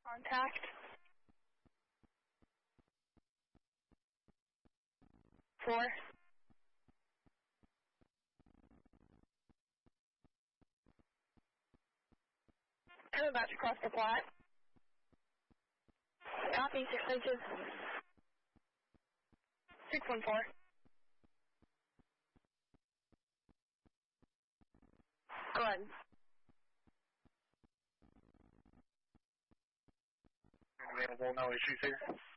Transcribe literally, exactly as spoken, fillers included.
Contact. Four. I'm about to cross the flat. Copy, six inches. Six one four. Go ahead. Available, no issues here.